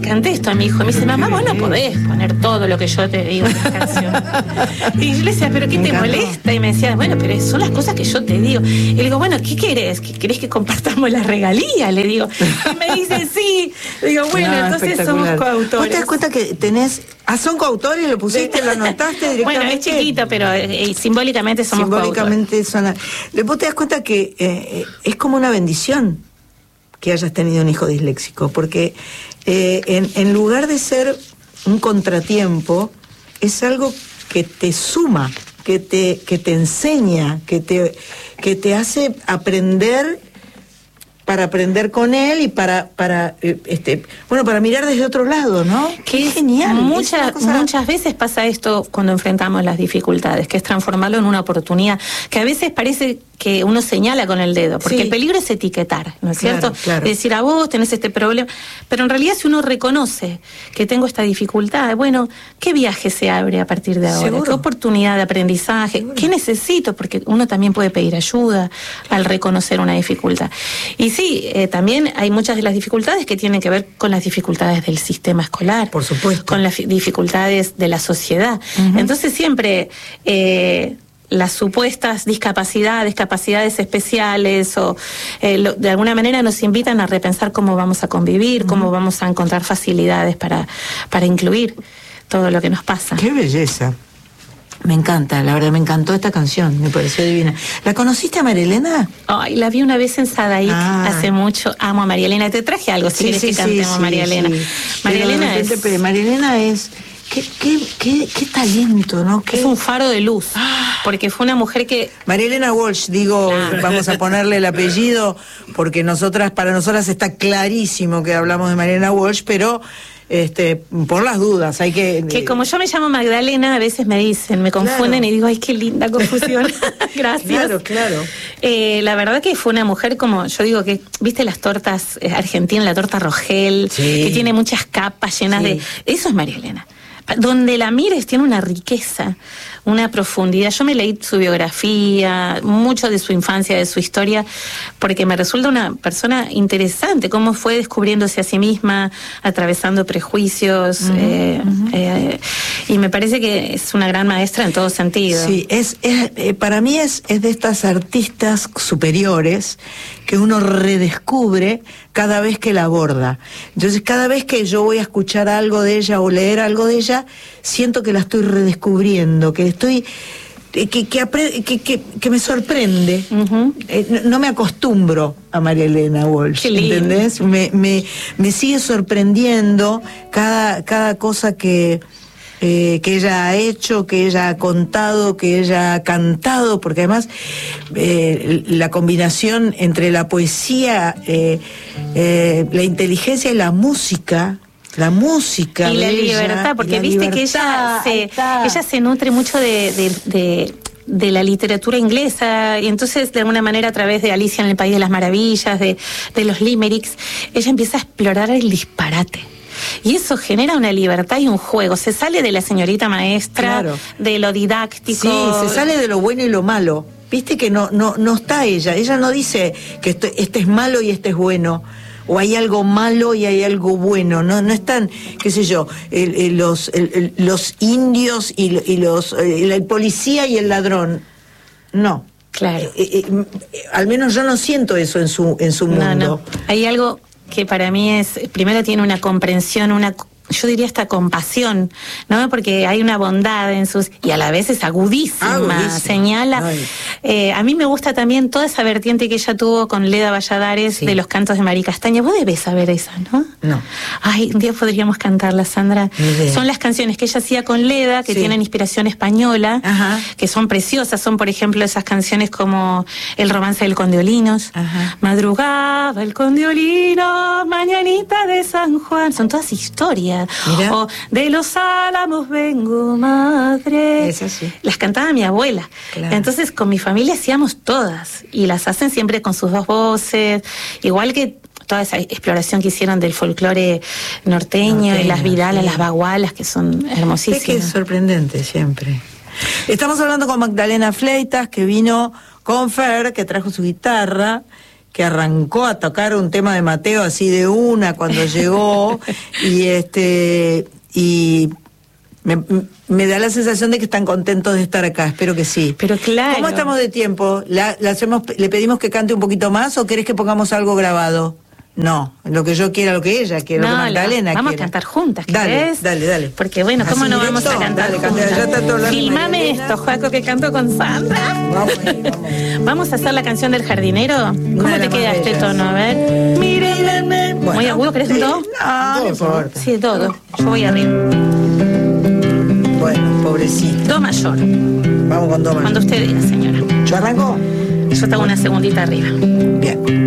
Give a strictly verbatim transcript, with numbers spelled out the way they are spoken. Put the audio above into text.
canté esto a mi hijo. Y me dice, mamá, vos no podés poner todo lo que yo te digo en la canción. Y yo le decía, ¿pero qué te molesta? Y me decía, bueno, pero son las cosas que yo te digo. Y le digo, bueno, ¿qué querés? ¿Querés que compartamos las regalías? Le digo. Y me dice, sí. Le digo, bueno, no, entonces somos coautores. ¿Vos te das cuenta que tenés... Ah, son coautores, lo pusiste, lo anotaste directamente? Bueno, es chiquito, pero eh, simbólicamente somos simbólicamente coautores. Son... Vos te das cuenta que eh, es como una bendición que hayas tenido un hijo disléxico, porque eh, en, en lugar de ser un contratiempo, es algo que te suma, que te, que te enseña, que te, que te hace aprender... para aprender con él y para para eh, este bueno para mirar desde otro lado, ¿no? Qué genial. Muchas cosa... muchas veces pasa esto cuando enfrentamos las dificultades, que es transformarlo en una oportunidad, que a veces parece que uno señala con el dedo, porque sí. El peligro es etiquetar, ¿no es claro, cierto? Claro. Decir, a vos tenés este problema, pero en realidad si uno reconoce que tengo esta dificultad, bueno, ¿qué viaje se abre a partir de ahora? ¿Seguro? ¿Qué oportunidad de aprendizaje? ¿Seguro? ¿Qué necesito? Porque uno también puede pedir ayuda al reconocer una dificultad. Y sí, eh, también hay muchas de las dificultades que tienen que ver con las dificultades del sistema escolar. Por supuesto. Con las dificultades de la sociedad. Uh-huh. Entonces siempre... Eh, las supuestas discapacidades, capacidades especiales o eh, lo, de alguna manera nos invitan a repensar cómo vamos a convivir, uh-huh. cómo vamos a encontrar facilidades para, para incluir todo lo que nos pasa. ¡Qué belleza! Me encanta, la verdad, me encantó esta canción, me pareció divina. ¿La conociste a María Elena? Ay, la vi una vez en Sadaik ah. hace mucho. Amo a María Elena. Te traje algo, si sí, quieres sí, que cantemos sí, María sí, Elena. Sí. María Elena es... Repente, María Elena es... Qué, qué, qué, qué talento, ¿no? Qué... Es un faro de luz, porque fue una mujer que... María Elena Walsh, digo, claro. Vamos a ponerle el apellido, porque nosotras, para nosotras está clarísimo que hablamos de María Elena Walsh, pero... Este, por las dudas, hay que... Que como yo me llamo Magdalena, a veces me dicen, me confunden claro. Y digo, ay, qué linda confusión. Gracias. Claro, claro. Eh, la verdad que fue una mujer como, yo digo que, ¿viste las tortas argentinas, la torta Rogel? Sí. Que tiene muchas capas llenas sí. de... Eso es María Elena. Donde la mires tiene una riqueza, una profundidad. Yo me leí su biografía, mucho de su infancia, de su historia, porque me resulta una persona interesante, cómo fue descubriéndose a sí misma, atravesando prejuicios, uh-huh, eh, uh-huh. Eh, y me parece que es una gran maestra en todo sentido. Sí, es, es eh, para mí es, es de estas artistas superiores que uno redescubre cada vez que la aborda. Entonces, cada vez que yo voy a escuchar algo de ella o leer algo de ella, siento que la estoy redescubriendo, que estoy que que, que, que, que me sorprende. Uh-huh. Eh, no, no me acostumbro a María Elena Walsh, ¿entendés? Me, me, me sigue sorprendiendo cada, cada cosa que Eh, que ella ha hecho, que ella ha contado, que ella ha cantado, porque además eh, la combinación entre la poesía, eh, eh, la inteligencia y la música, la música y la ella, libertad, porque la viste libertad, que ella se, ella se nutre mucho de, de, de de la literatura inglesa, y entonces de alguna manera a través de Alicia en el País de las Maravillas, de, de los limericks, ella empieza a explorar el disparate. Y eso genera una libertad y un juego. Se sale de la señorita maestra, claro. de lo didáctico. Sí, se sale de lo bueno y lo malo. Viste que no no no está ella. Ella no dice que esto, este es malo y este es bueno. O hay algo malo y hay algo bueno. No no están, qué sé yo, el, el, los, el, el, los indios y, y los el, el policía y el ladrón. No. Claro. Eh, eh, eh, al menos yo no siento eso en su, en su mundo. No, no. Hay algo que para mí es, primero tiene una comprensión, una, yo diría hasta compasión, ¿no? Porque hay una bondad en sus, y a la vez es agudísima, agudísima. Señala. Eh, a mí me gusta también toda esa vertiente que ella tuvo con Leda Valladares, sí. de los cantos de Mari Castaña. Vos debés saber esa, ¿no? No. Ay, un día podríamos cantarla, Sandra. Son las canciones que ella hacía con Leda, que sí. tienen inspiración española, ajá. que son preciosas. Son, por ejemplo, esas canciones como El romance del Condeolinos, ajá. Madrugaba el Condeolino, Mañanita de San Juan. Son todas historias. Mira. O De los Álamos vengo, madre. Es así. Las cantaba mi abuela. Claro. Entonces, con mi familia hacíamos todas. Y las hacen siempre con sus dos voces. Igual que toda esa exploración que hicieron del folclore norteño, norteño y las vidalas, sí. las bagualas, que son hermosísimas. Es que es sorprendente siempre. Estamos hablando con Magdalena Fleitas, que vino con Fer, que trajo su guitarra. que arrancó a tocar un tema de Mateo así de una cuando llegó, y este y me, me da la sensación de que están contentos de estar acá, espero que sí. Pero claro. ¿Cómo estamos de tiempo? ¿La, la hacemos, ¿Le pedimos que cante un poquito más o querés que pongamos algo grabado? No, lo que yo quiera, lo que ella quiera, No, lo que Magdalena vamos quiera. a cantar juntas, Dale, ¿querés? dale, dale. Porque bueno, ¿cómo ¿Así no vamos directo? a cantar Dale, juntas? canta, ya está todo hablando Filmame Magdalena. esto, Joaco, que canto con Sandra. Vamos, ahí, vamos. Vamos a hacer la canción del jardinero. ¿Cómo Una de te las queda más este bellas. tono? A ver. Mírenme. Bueno, Muy agudo, ¿querés un do? No, no importa. Sí, todo. Yo voy arriba. Bueno, pobrecito. Do mayor. Vamos con do mayor. Cuando usted diga, señora. ¿Yo arranco? Yo te hago una segundita arriba. Bien.